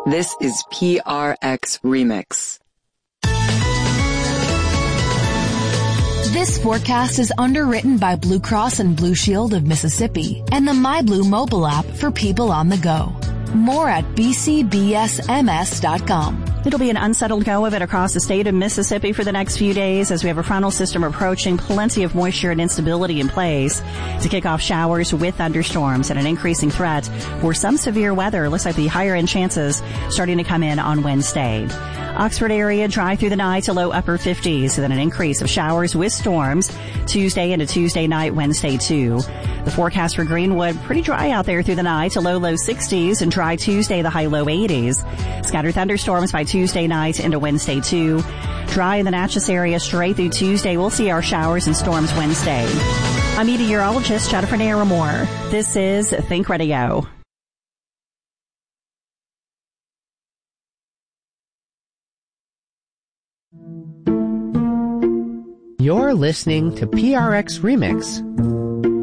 This is PRX Remix. This forecast is underwritten by Blue Cross and Blue Shield of Mississippi and the MyBlue mobile app for people on the go. More at bcbsms.com. It'll be an unsettled go of it across the state of Mississippi for the next few days as we have a frontal system approaching, plenty of moisture and instability in place to kick off showers with thunderstorms and an increasing threat for some severe weather. Looks like the higher end chances starting to come in on Wednesday. Oxford area dry through the night to low upper 50s, and then an increase of showers with storms Tuesday into Tuesday night, Wednesday too. The forecast for Greenwood, pretty dry out there through the night to low 60s, and dry Tuesday, the high low 80s. Scattered thunderstorms by Tuesday night into Wednesday too. Dry in the Natchez area straight through Tuesday. We'll see our showers and storms Wednesday. I'm meteorologist Jennifer Naramore. This is Think Radio. You're listening to PRX Remix